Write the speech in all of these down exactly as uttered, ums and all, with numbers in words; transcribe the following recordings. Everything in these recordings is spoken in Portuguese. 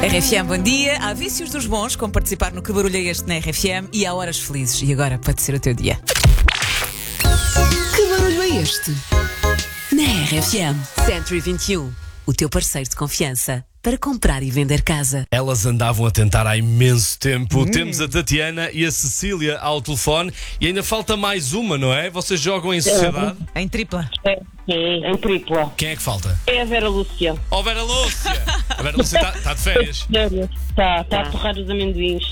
R F M, bom dia. Há vícios dos bons, como participar no Que Barulho é Este na R F M, e há horas felizes. E agora pode ser o teu dia. Que barulho é este? Na R F M cento e vinte e um, o teu parceiro de confiança para comprar e vender casa. Elas andavam a tentar há imenso tempo. Hum. Temos a Tatiana e a Cecília ao telefone e ainda falta mais uma, não é? Vocês jogam em sociedade? Em tripla. É, é, em tripla. Quem é que falta? É a Vera Lúcia. Oh, Vera Lúcia! A Vera Lúcia está tá de férias. Está, está a torrar os amendoins.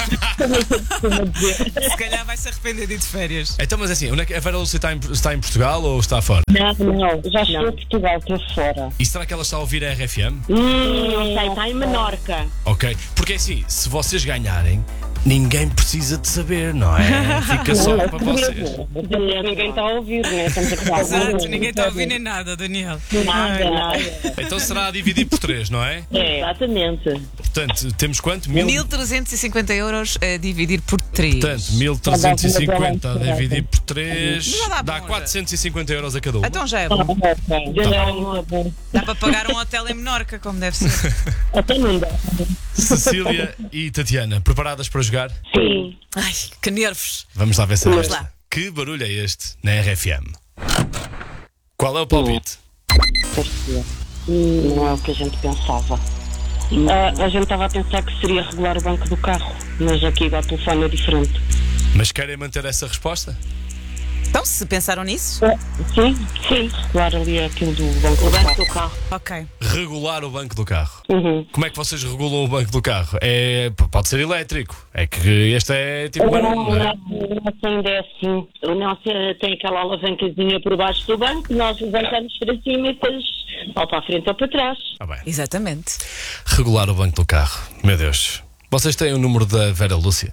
Se calhar vai se arrepender de ir de férias. Então, mas assim, onde é que a Vera Lúcia está em, está em Portugal ou está fora? Não, não, já chegou a Portugal, estou fora. E será que ela está a ouvir a R F M? Hum, não sei, está em Menorca. Ok, porque assim, se vocês ganharem, ninguém precisa de saber, não é? Fica só Não, para vocês. Ninguém está a ouvir, né? Estamos a falar. Exato, ninguém está a ouvir nem nada, Daniel. Nada, nada. Então será a dividir por três, não é? É, exatamente. Portanto, temos quanto? Mil... mil trezentos e cinquenta euros a dividir por três. Portanto, mil trezentos e cinquenta a dividir por três Não dá dá bom, quatrocentos e cinquenta euros a cada um. Então já é bom. Dá para pagar um hotel em Menorca, como deve ser. Até não dá. Cecília e Tatiana, preparadas para jogar? Sim. Ai, que nervos. Vamos lá ver se é Vamos esta. lá. Que barulho é este na R F M? Qual é o palpite? Parecia. Não é o que a gente pensava. Ah, a gente estava a pensar que seria regular o banco do carro, mas aqui ao telefone é diferente. Mas querem manter essa resposta? Então, se pensaram nisso, Sim, sim. Regular ali aquilo do banco, do, banco do carro. ok. Regular o banco do carro. Uhum. Como é que vocês regulam o banco do carro? É, pode ser elétrico. É que este é tipo barulho, não é? O nosso ainda é assim. O nosso tem aquela alavancazinha por baixo do banco, nós levantamos para cima e depois ou para a frente ou para trás. Ah, bem. Exatamente. Regular o banco do carro. Meu Deus. Vocês têm o número da Vera Lúcia?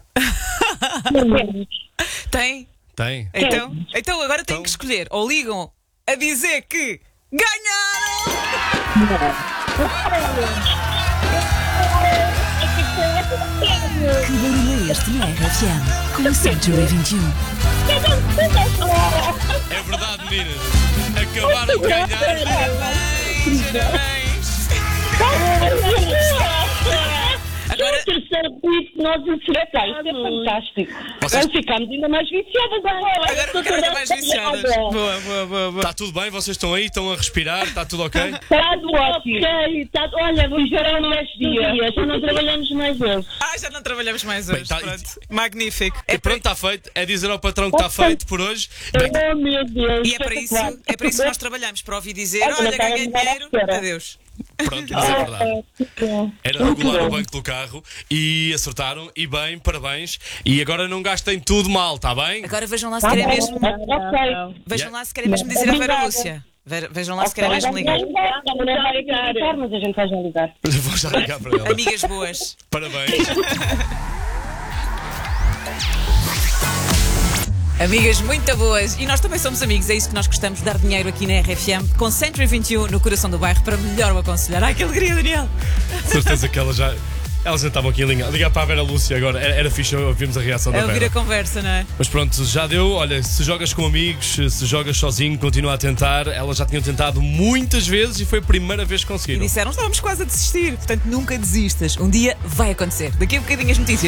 Tem? Tem? Então, então agora têm que escolher. Ou ligam a dizer que ganharam! Que barulho é este na R F M? Com o cento e vinte e um. É verdade, meninas. Acabaram de ganhar. Parabéns, parabéns. Agora, O terceiro tweet que nós acertamos, isto é fantástico. Vocês- Nós ficámos ainda mais viciadas agora. agora ficaram ainda mais viciadas. Boa, boa, boa, boa. Está tudo bem? Vocês estão aí? Estão a respirar? Está tudo ok? Está ótimo. Ok, tá, olha, vamos gerar mais dias. Já não trabalhamos mais hoje. Ah, já não trabalhamos mais hoje. Bem, tá- Pronto. Magnífico. E É para, pronto, está feito. É dizer ao patrão que está feito por hoje. Bem, Oh, meu Deus. e é para isso, é para isso que nós trabalhamos. Para ouvir dizer: Olha, olha, não tá ganhei a dar à dinheiro. espera. Adeus. pronto, mas é verdade. É, Era regular o banco do carro e acertaram. E bem, parabéns. E agora não gastem tudo mal, está bem? Agora vejam lá se querem mesmo. Ok. Vejam lá se querem mesmo dizer a Vera Lúcia. Ve- Vejam lá se querem mesmo ligar. Não vai ligar, mas a gente vai já ligar. Vou já ligar para ela. Amigas boas. Parabéns. Amigas muito boas. E nós também somos amigos. É isso que nós gostamos de dar dinheiro aqui na R F M. Com cento e vinte e um no coração do bairro para melhor o aconselhar. Ai, que alegria, Daniel. Certeza que ela já. Elas já estavam aqui a ligar, ligar para a Vera Lúcia agora. Era, era fixe ouvirmos a reação da É ouvir Vera. a conversa, não é? Mas pronto, já deu. Olha, se jogas com amigos, se jogas sozinho, continua a tentar. Elas já tinham tentado muitas vezes e foi a primeira vez que E conseguiram. disseram: estávamos quase a desistir. Portanto, nunca desistas. Um dia vai acontecer. Daqui a bocadinho as notícias.